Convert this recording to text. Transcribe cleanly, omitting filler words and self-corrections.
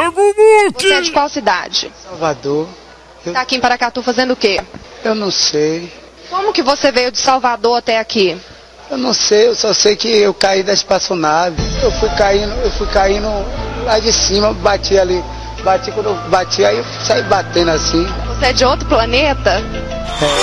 Você é de qual cidade? Salvador. Tá aqui em Paracatu fazendo o quê? Eu não sei. Como que você veio de Salvador até aqui? Eu não sei, eu só sei que eu caí da espaçonave. Eu fui caindo lá de cima, bati ali. Bati, quando eu bati, aí eu saí batendo assim. Você é de outro planeta?